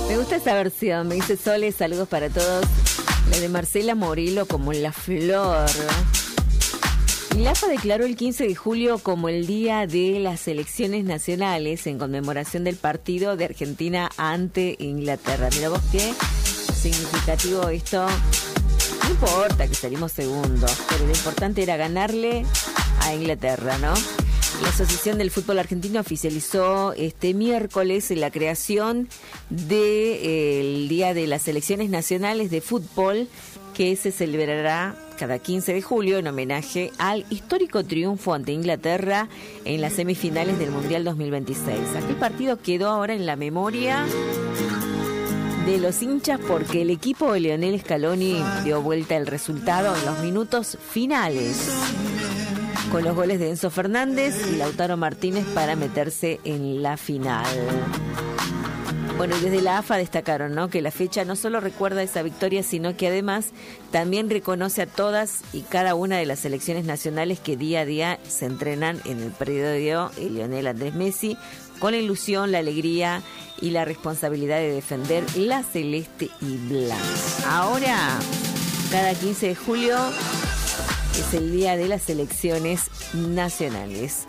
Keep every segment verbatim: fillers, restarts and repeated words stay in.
Me gusta esta versión, me dice Sole, saludos para todos. La de Marcela Morelo como la flor. Y la A F A declaró el quince de julio como el día de las elecciones nacionales en conmemoración del partido de Argentina ante Inglaterra. Mira vos qué significativo esto. No importa que salimos segundos, pero lo importante era ganarle a Inglaterra, ¿no? La Asociación del Fútbol Argentino oficializó este miércoles la creación del de, eh, Día de las Elecciones Nacionales de Fútbol, que se celebrará cada quince de julio en homenaje al histórico triunfo ante Inglaterra en las semifinales del Mundial dos mil veintiséis. Aquel partido quedó ahora en la memoria de los hinchas porque el equipo de Lionel Scaloni dio vuelta el resultado en los minutos finales, con los goles de Enzo Fernández y Lautaro Martínez para meterse en la final. Bueno, y desde la A F A destacaron, ¿no?, que la fecha no solo recuerda esa victoria, sino que además también reconoce a todas y cada una de las selecciones nacionales que día a día se entrenan en el predio de Lionel Andrés Messi, con la ilusión, la alegría y la responsabilidad de defender la celeste y blanca. Ahora, cada quince de julio es el día de las elecciones nacionales.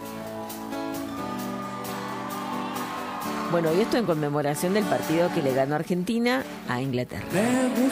Bueno, y esto en conmemoración del partido que le ganó Argentina a Inglaterra.